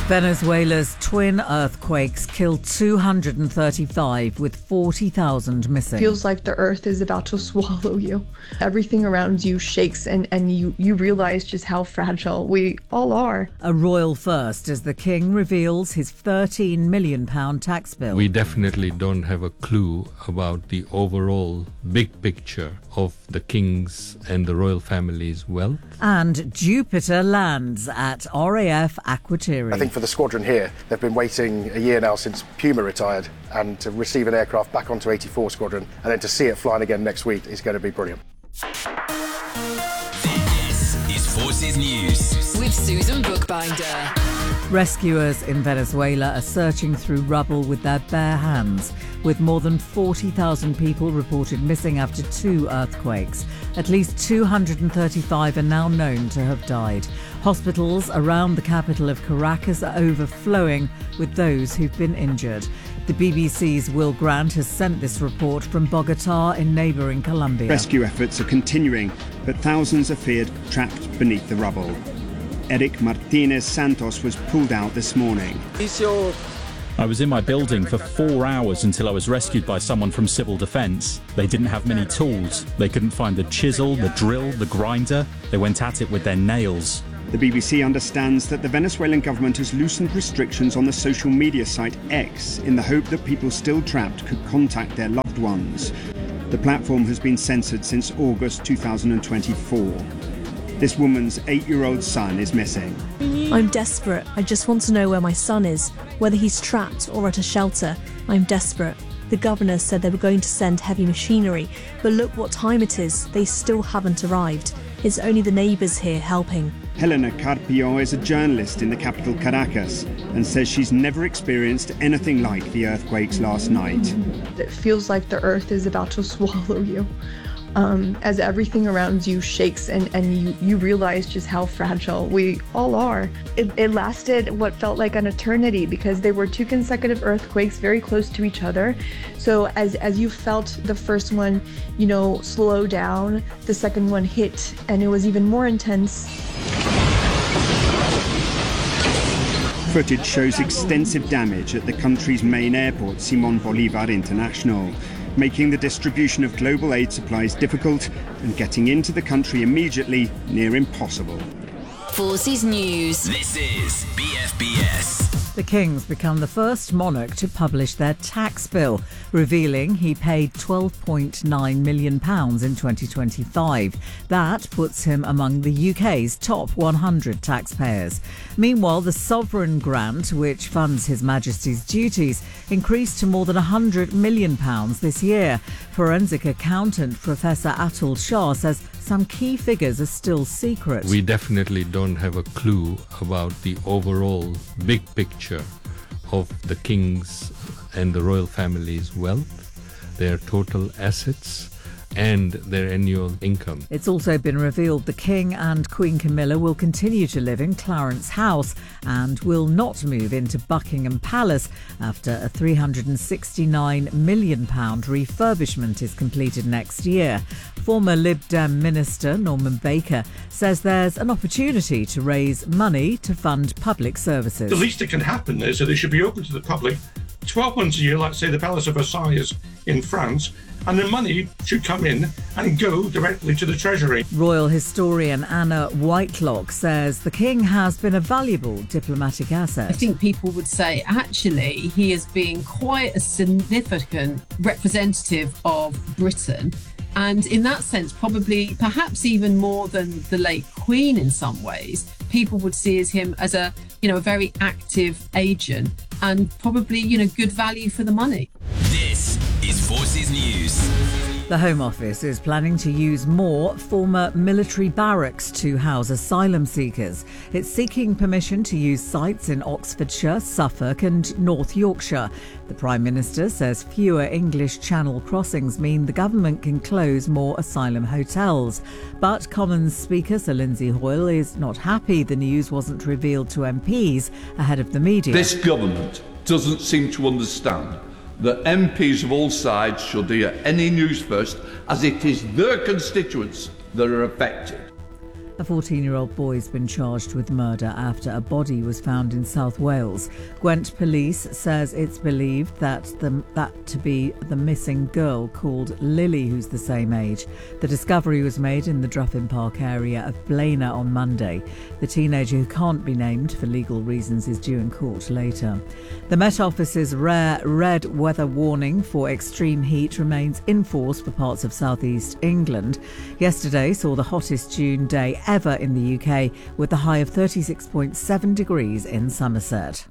Venezuela's twin earthquakes killed 235 with 40,000 missing. Feels like the earth is about to swallow you. Everything around you shakes and you realize just how fragile we all are. A royal first as the king reveals his £13 million tax bill. We definitely don't have a clue about the overall big picture of the king's and the royal family's wealth. And Jupiter lands at RAF Akrotiri. I think for the squadron here, they've been waiting a year now since Puma retired, and to receive an aircraft back onto 84 Squadron and then to see it flying again next week is going to be brilliant. This is Forces News with Susan Bookbinder. Rescuers in Venezuela are searching through rubble with their bare hands, with more than 40,000 people reported missing after 2 earthquakes. At least 235 are now known to have died. Hospitals around the capital of Caracas are overflowing with those who've been injured. The BBC's Will Grant has sent this report from Bogotá in neighbouring Colombia. Rescue efforts are continuing, but thousands are feared trapped beneath the rubble. Eric Martinez Santos was pulled out this morning. I was in my building for 4 hours until I was rescued by someone from Civil Defence. They didn't have many tools. They couldn't find the chisel, the drill, the grinder. They went at it with their nails. The BBC understands that the Venezuelan government has loosened restrictions on the social media site X in the hope that people still trapped could contact their loved ones. The platform has been censored since August 2024. This woman's 8-year-old son is missing. I'm desperate. I just want to know where my son is, whether he's trapped or at a shelter. I'm desperate. The governor said they were going to send heavy machinery, but look what time it is. They still haven't arrived. It's only the neighbours here helping. Helena Carpio is a journalist in the capital Caracas and says she's never experienced anything like the earthquakes last night. It feels like the earth is about to swallow you. As everything around you shakes and you realize just how fragile we all are. It lasted what felt like an eternity because they were 2 consecutive earthquakes very close to each other. So as you felt the first one, slow down, the second one hit and it was even more intense. Footage shows extensive damage at the country's main airport, Simon Bolivar International, making the distribution of global aid supplies difficult and getting into the country immediately near impossible. Forces News. This is BFBS. The King's become the first monarch to publish their tax bill, revealing he paid £12.9 million in 2025. That puts him among the UK's top 100 taxpayers. Meanwhile, the sovereign grant, which funds His Majesty's duties, increased to more than £100 million this year. Forensic accountant Professor Atul Shah says some key figures are still secret. We definitely don't have a clue about the overall big picture of the king's and the royal family's wealth, their total assets, and their annual income. It's also been revealed the King and Queen Camilla will continue to live in Clarence House and will not move into Buckingham Palace after a £369 million refurbishment is completed next year. Former Lib Dem Minister Norman Baker says there's an opportunity to raise money to fund public services. The least that can happen is that it should be open to the public 12 months a year, like say the Palace of Versailles in France, and the money should come in and go directly to the Treasury. Royal historian Anna Whitelock says the King has been a valuable diplomatic asset. I think people would say actually he has been quite a significant representative of Britain. And in that sense, probably perhaps even more than the late Queen in some ways, people would see him as a very active agent and probably, good value for the money. This is Forces News. The Home Office is planning to use more former military barracks to house asylum seekers. It's seeking permission to use sites in Oxfordshire, Suffolk and North Yorkshire. The Prime Minister says fewer English Channel crossings mean the government can close more asylum hotels. But Commons Speaker Sir Lindsay Hoyle is not happy the news wasn't revealed to MPs ahead of the media. This government doesn't seem to understand that MPs of all sides should hear any news first, as it is their constituents that are affected. A 14-year-old boy has been charged with murder after a body was found in South Wales. Gwent Police says it's believed that to be the missing girl called Lily, who's the same age. The discovery was made in the Druffin Park area of Blaena on Monday. The teenager, who can't be named for legal reasons, is due in court later. The Met Office's rare red weather warning for extreme heat remains in force for parts of southeast England. Yesterday saw the hottest June day ever in the UK, with a high of 36.7 degrees in Somerset.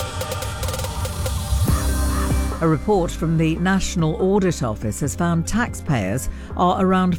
A report from the National Audit Office has found taxpayers are around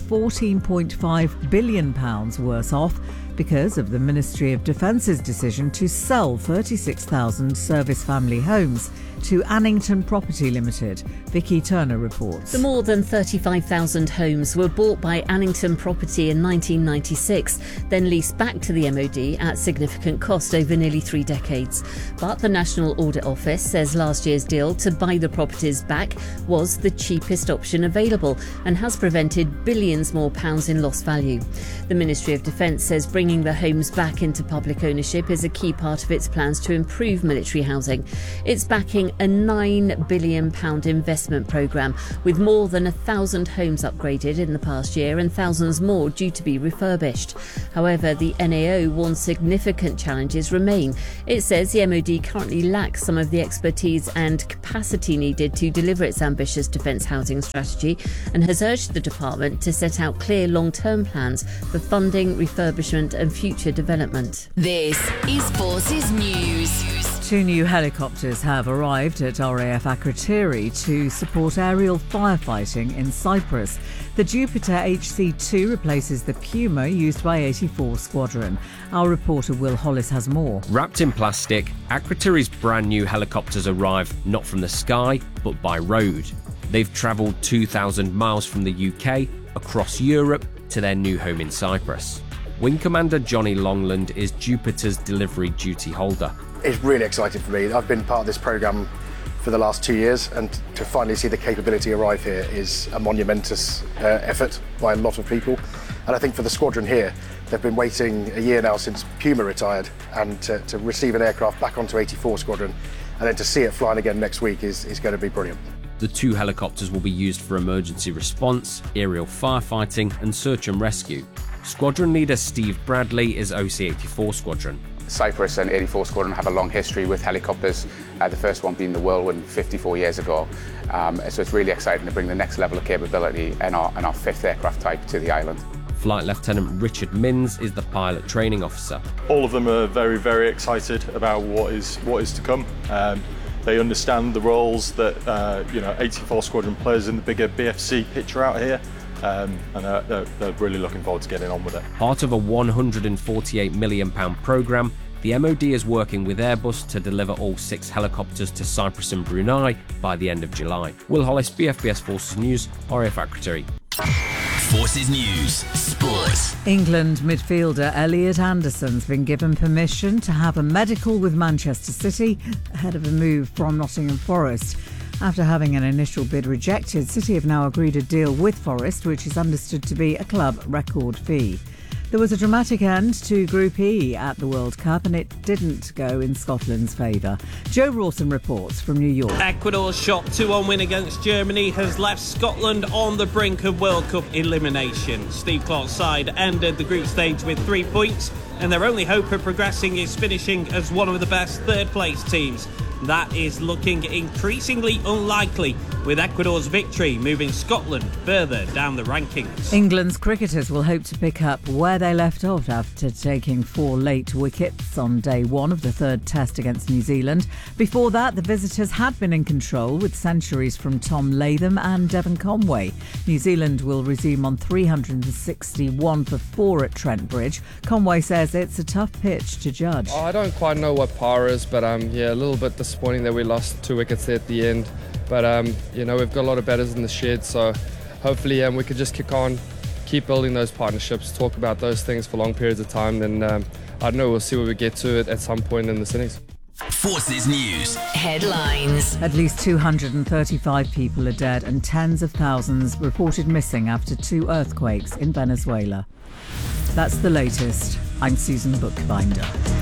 £14.5 billion worse off because of the Ministry of Defence's decision to sell 36,000 service family homes to Annington Property Limited. Vicky Turner reports. The more than 35,000 homes were bought by Annington Property in 1996, then leased back to the MOD at significant cost over nearly 3 decades. But the National Audit Office says last year's deal to buy the properties back was the cheapest option available and has prevented billions more pounds in lost value. The Ministry of Defence says bringing the homes back into public ownership is a key part of its plans to improve military housing. It's backing a £9 billion investment programme, with more than 1,000 homes upgraded in the past year and thousands more due to be refurbished. However, the NAO warns significant challenges remain. It says the MOD currently lacks some of the expertise and capacity needed to deliver its ambitious defence housing strategy and has urged the department to set out clear long-term plans for funding, refurbishment and future development. This is Forces News. 2 new helicopters have arrived at RAF Akrotiri to support aerial firefighting in Cyprus. The Jupiter HC-2 replaces the Puma used by 84 Squadron. Our reporter Will Hollis has more. Wrapped in plastic, Akrotiri's brand new helicopters arrive not from the sky, but by road. They've travelled 2,000 miles from the UK, across Europe, to their new home in Cyprus. Wing Commander Johnny Longland is Jupiter's delivery duty holder. It's really exciting for me. I've been part of this programme for the last 2 years, and to finally see the capability arrive here is a monumentous effort by a lot of people. And I think for the squadron here, they've been waiting a year now since Puma retired, and to receive an aircraft back onto 84 Squadron and then to see it flying again next week is going to be brilliant. The 2 helicopters will be used for emergency response, aerial firefighting and search and rescue. Squadron leader Steve Bradley is OC-84 Squadron. Cyprus and 84 Squadron have a long history with helicopters, the first one being the Whirlwind 54 years ago. So it's really exciting to bring the next level of capability and our 5th aircraft type to the island. Flight Lieutenant Richard Minns is the pilot training officer. All of them are very, very excited about what is to come. They understand the roles that 84 Squadron plays in the bigger BFC picture out here. And they're really looking forward to getting on with it. Part of a £148 million programme, the MOD is working with Airbus to deliver all 6 helicopters to Cyprus and Brunei by the end of July. Will Hollis, BFBS Forces News, RAF Akrotiri. Forces News Sport. England midfielder Elliot Anderson's been given permission to have a medical with Manchester City ahead of a move from Nottingham Forest. After having an initial bid rejected, City have now agreed a deal with Forest, which is understood to be a club record fee. There was a dramatic end to Group E at the World Cup, and it didn't go in Scotland's favour. Joe Rawson reports from New York. Ecuador's shock 2-1 win against Germany has left Scotland on the brink of World Cup elimination. Steve Clarke's side ended the group stage with 3 points, and their only hope of progressing is finishing as one of the best third-place teams. That is looking increasingly unlikely, with Ecuador's victory moving Scotland further down the rankings. England's cricketers will hope to pick up where they left off after taking 4 late wickets on day 1 of the 3rd test against New Zealand. Before that, the visitors had been in control with centuries from Tom Latham and Devon Conway. New Zealand will resume on 361 for 4 at Trent Bridge. Conway says it's a tough pitch to judge. I don't quite know what par is, but a little bit disappointing that we lost 2 wickets there at the end. But, we've got a lot of batters in the shed, so hopefully we could just kick on, keep building those partnerships, talk about those things for long periods of time. Then, I don't know, we'll see where we get to it at some point in this innings. Forces News headlines. At least 235 people are dead and tens of thousands reported missing after 2 earthquakes in Venezuela. That's the latest. I'm Susan Bookbinder.